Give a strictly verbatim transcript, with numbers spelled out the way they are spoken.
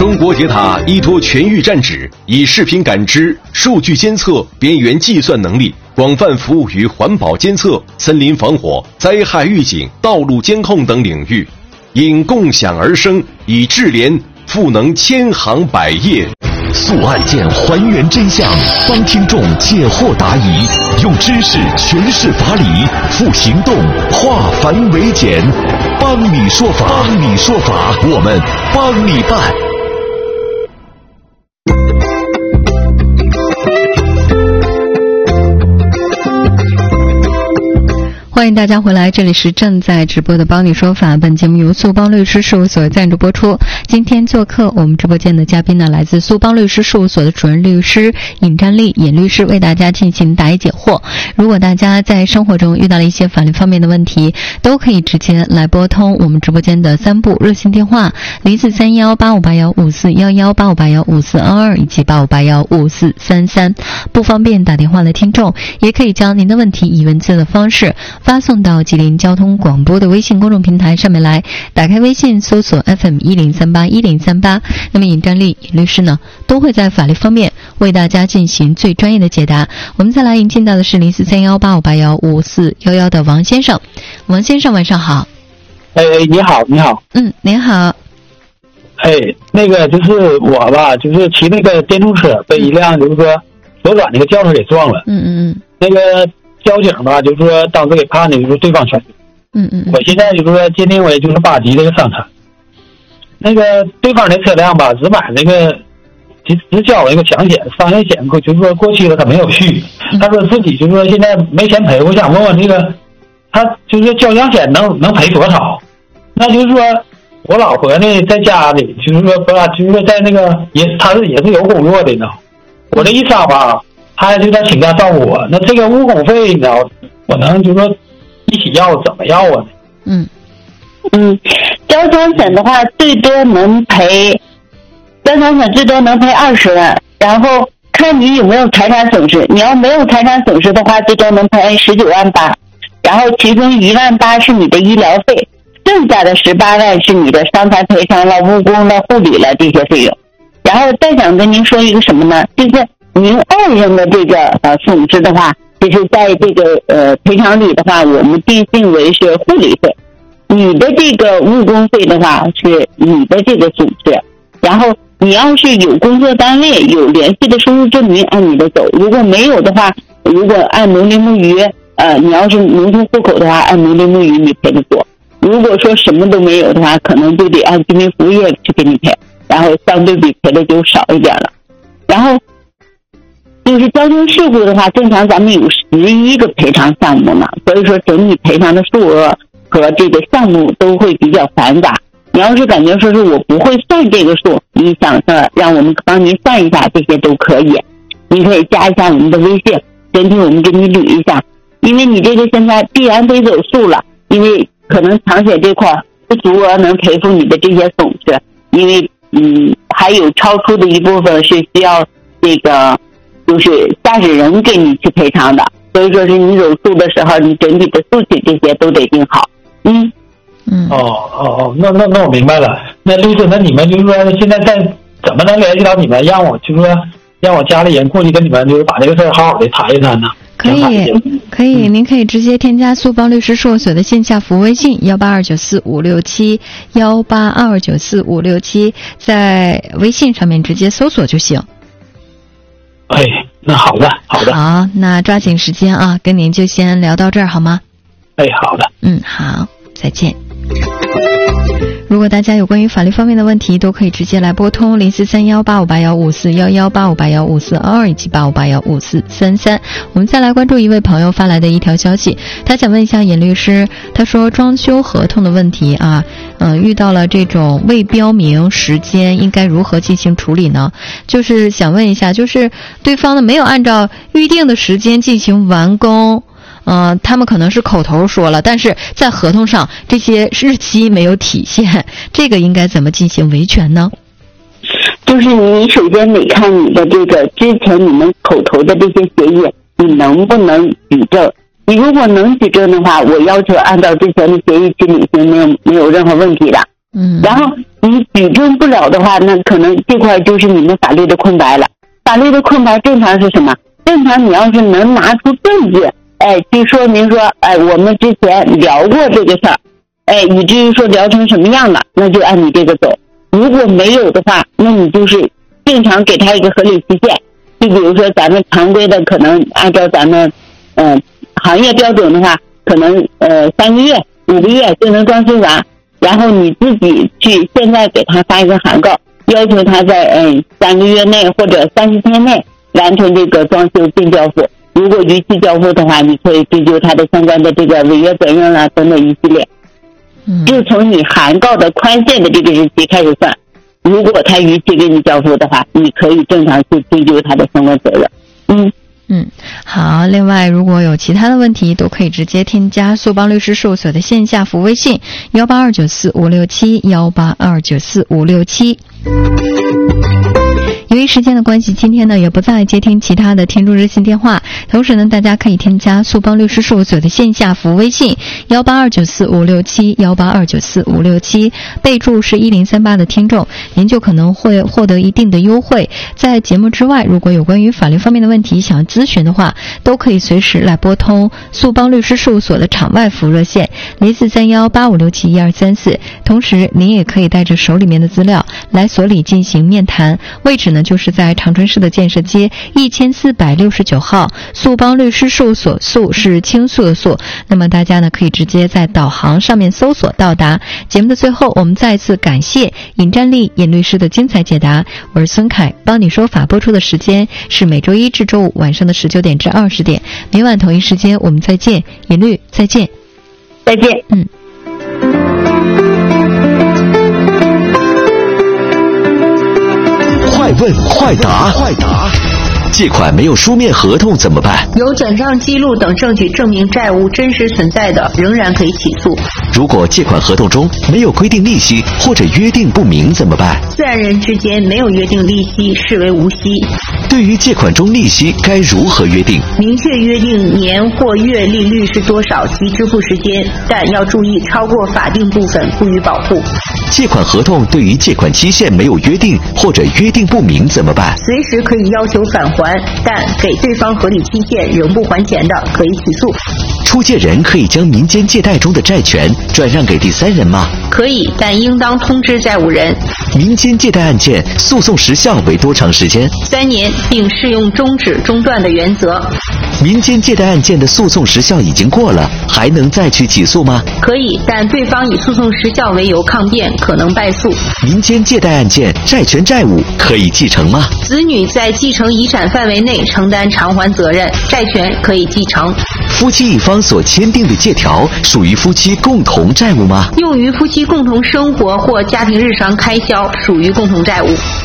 中国铁塔依托全域站址，以视频感知、数据监测、边缘计算能力，广泛服务于环保监测、森林防火、灾害预警、道路监控等领域，因共享而生，以智联赋能千行百业。 溯案件还原真相，帮听众解惑答疑，用知识诠释法理，付行动化繁为简，帮你说法，帮你说法，我们帮你办。 欢迎大家回来，这里是正在直播的帮你说法，本节目由苏邦律师事务所赞助播出。今天做客我们直播间的嘉宾呢，来自苏邦律师事务所的主任律师尹占丽尹律师，为大家进行答疑解惑。如果大家在生活中遇到了一些法律方面的问题，都可以直接来拨通我们直播间的三部热线电话零四三幺八五八幺五四一一八五八幺五四二二以及八五八幺五四三三。不方便打电话的听众，也可以将您的问题以文字的方式发送到吉林交通广播的微信公众平台上面来，打开微信搜索 F M 一零三八一零三八，那么尹占丽尹律师呢都会在法律方面为大家进行最专业的解答。我们再来引进到的是零四三幺八五八幺五四一一的王先生。王先生晚上好。 哎，你好，你好。 嗯，您好。 哎，那个就是我吧，就是骑那个电动车被一辆就是说左转那个轿车给撞了。 嗯嗯嗯。 那个交警吧，就是说当时给判的就是对方全责。 嗯嗯。 我现在就是说鉴定为就是八级这个伤残。那个对方的车辆吧，只买那个只只交了一个强险，商业险就是说过期了，他没有续。他说自己就是说现在没钱赔，我想问问这个，他就是交强险能能赔多少？那就是说我老婆呢在家里，就是说不就是说在那个也他是也是有工作的呢。我这一伤吧，他就在请假照顾我。那这个误工费，你知道，我能就是说一起要怎么要啊？ 嗯嗯，交强险的话最多能赔，交强险最多能赔二十万，然后看你有没有财产损失。你要没有财产损失的话，最多能赔十九万八，然后其中一万八是你的医疗费，剩下的十八万是你的伤残赔偿了、误工了、护理了这些费用。然后再想跟您说一个什么呢？就是您爱人的这个呃损失的话，就是在这个呃赔偿里的话，我们定性为是护理费。你的这个误工费的话是你的这个损失，然后你要是有工作单位有联系的收入证明，按你的走；如果没有的话，如果按农林牧渔，呃，你要是农村户口的话，按农林牧渔你赔的多。如果说什么都没有的话，可能就得按居民服务业去给你赔，然后相对比赔的就少一点了。然后就是交通事故的话，正常咱们有十一个赔偿项目嘛，所以说整体赔偿的数额和这个项目都会比较繁杂。你要是感觉说是我不会算这个数，你想着让我们帮您算一下，这些都可以。你可以加一下我们的微信，整体我们给你捋一下。因为你这个现在必然得走数了，因为可能强险这块不足额能赔付你的这些损失，因为嗯还有超出的一部分是需要这个就是驾驶人给你去赔偿的，所以说是你走数的时候，你整体的数据这些都得定好。嗯嗯。 哦哦哦，那那那我明白了。那律师，那你们就是说现在在怎么能联系到你们，让我就是说让我家里人过去跟你们就是把这个事儿好好的谈一谈呢？ 可以，可以，您可以直接添加苏邦律师事务所的线下服务微信幺八二九四五六七幺八二九四五六七，在微信上面直接搜索就行。 哎，那好的，好的。 好，那抓紧时间啊，跟您就先聊到这儿好吗？ 哎，好的。 嗯，好，再见。如果大家有关于法律方面的问题，都可以直接来拨通零四三幺八五八幺五四一一八五八幺五四二二以及八五八幺五四三三。我们再来关注一位朋友发来的一条消息，他想问一下尹律师，他说装修合同的问题啊，嗯、呃，遇到了这种未标明时间，应该如何进行处理呢？就是想问一下，就是对方呢没有按照预定的时间进行完工。嗯、呃，他们可能是口头说了，但是在合同上这些日期没有体现，这个应该怎么进行维权呢？ 就是你首先得看你的这个之前你们口头的这些协议，你能不能举证？你如果能举证的话，我要求按照之前的协议去履行，没有没有任何问题的。 嗯， 然后你举证不了的话，那可能这块就是你们法律的空白了。法律的空白正常是什么？正常你要是能拿出证据，哎，就说明说，哎，我们之前聊过这个事儿，哎，以至于说聊成什么样了，那就按你这个走。如果没有的话，那你就是正常给他一个合理期限。就比如说咱们常规的，可能按照咱们嗯、呃、行业标准的话，可能呃三个月、五个月就能装修完。然后你自己去现在给他发一个函告，要求他在嗯三个月内或者三十天内完成这个装修并交付。如果逾期交付的话，你可以追究他的相关的这个违约责任啦等等一系列。 嗯， 就从你函告的宽限的这个日期开始算。如果他逾期给你交付的话，你可以正常去追究他的相关责任。嗯。 嗯，好。另外，如果有其他的问题，都可以直接添加苏邦律师事务所的线下服务微信幺八二九四五六七幺八二九四五六七。由于时间的关系，今天呢也不再接听其他的听众热线电话。同时呢，大家可以添加苏邦律师事务所的线下服务微信幺八二九四五六七幺八二九四五六七，备注是一零三八的听众，您就可能会获得一定的优惠。在节目之外，如果有关于法律方面的问题想要咨询的话，都可以随时来拨通苏邦律师事务所的场外服务热线零四三幺八五六七一二三四。同时，您也可以带着手里面的资料来所里进行面谈，位置呢就是在长春市的建设街一千四百六十九号苏邦律师事务所，苏是倾诉的诉。那么大家呢可以直接在导航上面搜索到达。节目的最后，我们再次感谢尹占利尹律师的精彩解答。我是孙凯，帮你说法播出的时间是每周一至周五晚上的十九点至二十点，每晚同一时间我们再见。尹律再见。 再见。 嗯。 快问快答，快答。借款没有书面合同怎么办？ 有转账记录等证据证明债务真实存在的，仍然可以起诉。 如果借款合同中没有规定利息或者约定不明怎么办？ 自然人之间没有约定利息，视为无息。 对于借款中利息该如何约定？ 明确约定年或月利率是多少及支付时间，但要注意超过法定部分不予保护。 借款合同对于借款期限没有约定或者约定不明怎么办？ 随时可以要求返还，但给对方合理期限仍不还钱的，可以起诉。 出借人可以将民间借贷中的债权转让给第三人吗？ 可以，但应当通知债务人。 民间借贷案件诉讼时效为多长时间？ 三年，并适用终止中断的原则。 民间借贷案件的诉讼时效已经过了，还能再去起诉吗？ 可以，但对方以诉讼时效为由抗辩，可能败诉。 民间借贷案件债权债务可以继承吗？ 子女在继承遗产范围内承担偿还责任，债权可以继承。 夫妻一方所签订的借条属于夫妻共同债务吗？ 用于夫妻共同生活或家庭日常开销，属于共同债务。